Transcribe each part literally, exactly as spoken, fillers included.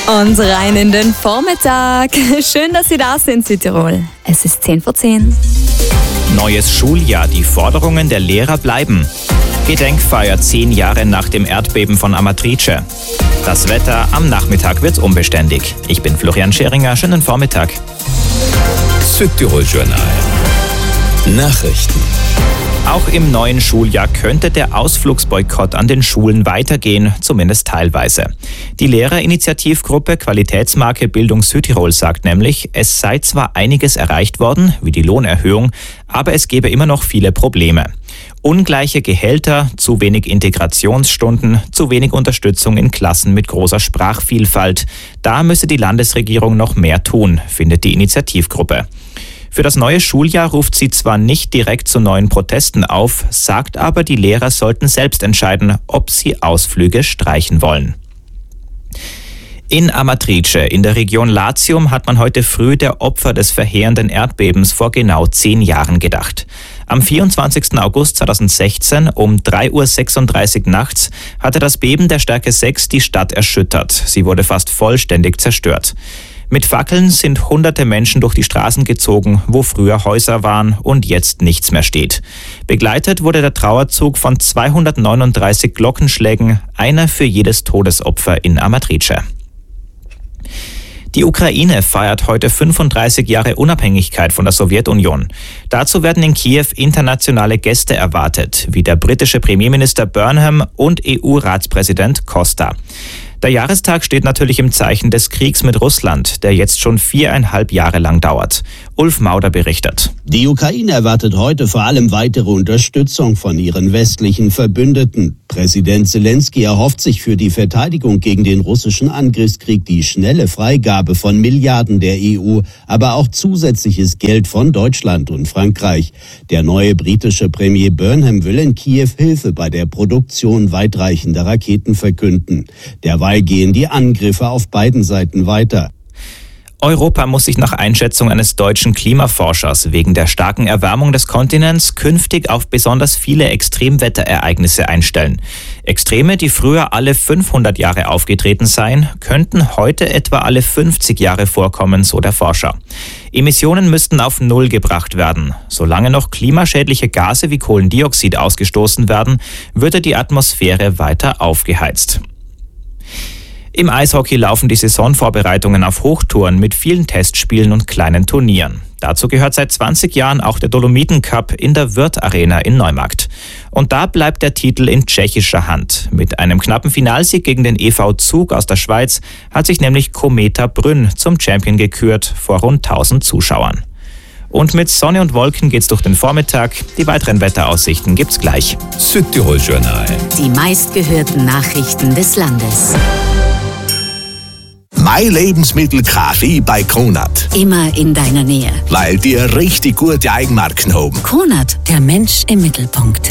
Und rein in den Vormittag. Schön, dass Sie da sind, Südtirol. Es ist zehn vor zehn. Neues Schuljahr, die Forderungen der Lehrer bleiben. Gedenkfeier zehn Jahre nach dem Erdbeben von Amatrice. Das Wetter, am Nachmittag wird unbeständig. Ich bin Florian Scheringer, schönen Vormittag. Südtirol-Journal. Nachrichten. Auch im neuen Schuljahr könnte der Ausflugsboykott an den Schulen weitergehen, zumindest teilweise. Die Lehrerinitiativgruppe Qualitätsmarke Bildung Südtirol sagt nämlich, es sei zwar einiges erreicht worden, wie die Lohnerhöhung, aber es gebe immer noch viele Probleme. Ungleiche Gehälter, zu wenig Integrationsstunden, zu wenig Unterstützung in Klassen mit großer Sprachvielfalt. Da müsse die Landesregierung noch mehr tun, findet die Initiativgruppe. Für das neue Schuljahr ruft sie zwar nicht direkt zu neuen Protesten auf, sagt aber, die Lehrer sollten selbst entscheiden, ob sie Ausflüge streichen wollen. In Amatrice in der Region Latium hat man heute früh der Opfer des verheerenden Erdbebens vor genau zehn Jahren gedacht. Am vierundzwanzigsten August zweitausendsechzehn um drei Uhr sechsunddreißig nachts hatte das Beben der Stärke sechs die Stadt erschüttert. Sie wurde fast vollständig zerstört. Mit Fackeln sind hunderte Menschen durch die Straßen gezogen, wo früher Häuser waren und jetzt nichts mehr steht. Begleitet wurde der Trauerzug von zweihundertneununddreißig Glockenschlägen, einer für jedes Todesopfer in Amatrice. Die Ukraine feiert heute fünfunddreißig Jahre Unabhängigkeit von der Sowjetunion. Dazu werden in Kiew internationale Gäste erwartet, wie der britische Premierminister Burnham und E U-Ratspräsident Costa. Der Jahrestag steht natürlich im Zeichen des Kriegs mit Russland, der jetzt schon viereinhalb Jahre lang dauert. Ulf Mauder berichtet. Die Ukraine erwartet heute vor allem weitere Unterstützung von ihren westlichen Verbündeten. Präsident Zelensky erhofft sich für die Verteidigung gegen den russischen Angriffskrieg die schnelle Freigabe von Milliarden der E U, aber auch zusätzliches Geld von Deutschland und Frankreich. Der neue britische Premier Burnham will in Kiew Hilfe bei der Produktion weitreichender Raketen verkünden. Derweil gehen die Angriffe auf beiden Seiten weiter. Europa muss sich nach Einschätzung eines deutschen Klimaforschers wegen der starken Erwärmung des Kontinents künftig auf besonders viele Extremwetterereignisse einstellen. Extreme, die früher alle fünfhundert Jahre aufgetreten seien, könnten heute etwa alle fünfzig Jahre vorkommen, so der Forscher. Emissionen müssten auf Null gebracht werden. Solange noch klimaschädliche Gase wie Kohlendioxid ausgestoßen werden, würde die Atmosphäre weiter aufgeheizt. Im Eishockey laufen die Saisonvorbereitungen auf Hochtouren mit vielen Testspielen und kleinen Turnieren. Dazu gehört seit zwanzig Jahren auch der Dolomiten Cup in der Wirth Arena in Neumarkt. Und da bleibt der Titel in tschechischer Hand. Mit einem knappen Finalsieg gegen den E V Zug aus der Schweiz hat sich nämlich Kometa Brünn zum Champion gekürt vor rund tausend Zuschauern. Und mit Sonne und Wolken geht's durch den Vormittag. Die weiteren Wetteraussichten gibt's gleich. Südtirol-Journal. Die meistgehörten Nachrichten des Landes. Mein Lebensmittel Kaffee bei Kronat. Immer in deiner Nähe. Weil die richtig gute Eigenmarken haben. Kronat, der Mensch im Mittelpunkt.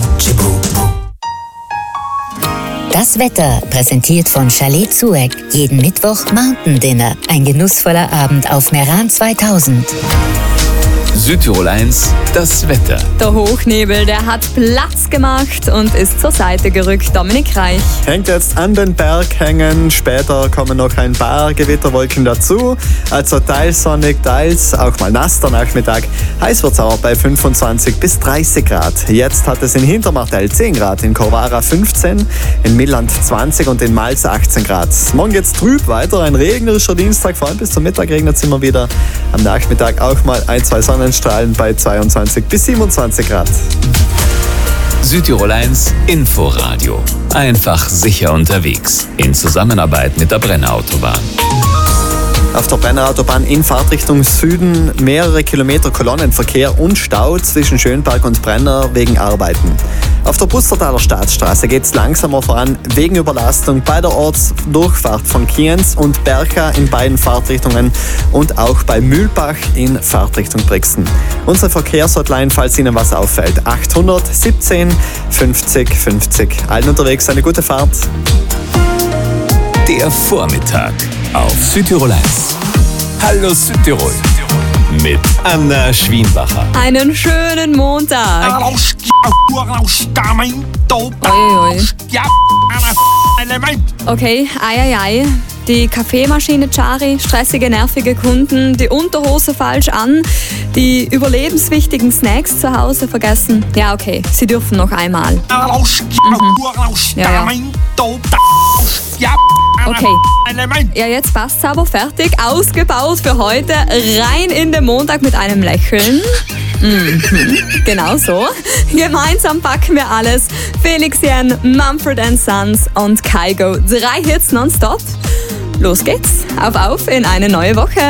Das Wetter, präsentiert von Chalet Zueck. Jeden Mittwoch Mountain Dinner. Ein genussvoller Abend auf Meran zweitausend. Südtirol eins, das Wetter. Der Hochnebel, der hat Platz gemacht und ist zur Seite gerückt. Dominik Reich. Hängt jetzt an den Berghängen. Später kommen noch ein paar Gewitterwolken dazu. Also teils sonnig, teils auch mal nass der Nachmittag. Heiß wird's auch bei fünfundzwanzig bis dreißig Grad. Jetzt hat es in Hintermartel zehn Grad, in Corvara fünfzehn, in Milland zwanzig und in Malz achtzehn Grad. Morgen geht's trüb weiter. Ein regnerischer Dienstag, vor allem bis zum Mittag regnet es immer wieder. Am Nachmittag auch mal ein, zwei Sonnenstrahlen bei zweiundzwanzig bis siebenundzwanzig Grad. Südtirol eins Inforadio. Einfach sicher unterwegs. In Zusammenarbeit mit der Brenner Autobahn. Auf der Brenner Autobahn in Fahrtrichtung Süden mehrere Kilometer Kolonnenverkehr und Stau zwischen Schönberg und Brenner wegen Arbeiten. Auf der Pustertaler Staatsstraße geht es langsamer voran wegen Überlastung bei der Ortsdurchfahrt von Kienz und Berka in beiden Fahrtrichtungen und auch bei Mühlbach in Fahrtrichtung Brixen. Unsere Verkehrshotline, falls Ihnen was auffällt, achthundert siebzehn fünfzig fünfzig. Allen unterwegs eine gute Fahrt. Der Vormittag auf Südtirol eins. Hallo Südtirol. Mit Anna Schwienbacher. Einen schönen Montag. Uiui. Okay, ei, ei, ei. die Kaffeemaschine Chari, stressige, nervige Kunden, die Unterhose falsch an, die überlebenswichtigen Snacks zu Hause vergessen. Ja, okay, sie dürfen noch einmal. Mhm. Ja, ja. Okay. Ja, jetzt passt's aber. Fertig, ausgebaut für heute. Rein in den Montag mit einem Lächeln. Mhm. Genau so. Gemeinsam packen wir alles. Felix Jen, Mumford and Sons und Kygo. Drei Hits nonstop. Los geht's. Auf, auf in eine neue Woche.